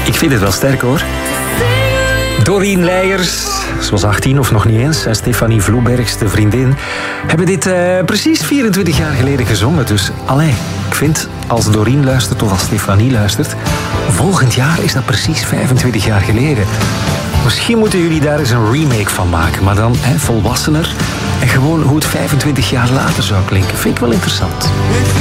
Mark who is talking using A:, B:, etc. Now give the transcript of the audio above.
A: Ik vind het wel sterk, hoor. Doreen Leijers, ze was 18 of nog niet eens, en Stefanie Vloebergs, de vriendin, hebben dit precies 24 jaar geleden gezongen. Dus, allee, ik vind, als Doreen luistert of als Stefanie luistert, volgend jaar is dat precies 25 jaar geleden. Misschien moeten jullie daar eens een remake van maken, maar dan volwassener en gewoon hoe het 25 jaar later zou klinken. Vind ik wel interessant.